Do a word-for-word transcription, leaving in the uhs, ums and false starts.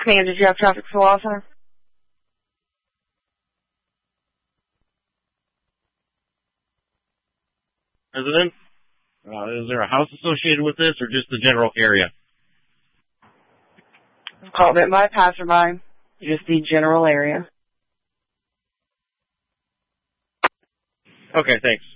Command, did you have traffic for the law center? Resident? Uh, is there a house associated with this or just the general area? Called it by passerby. Just the general area. Okay, thanks.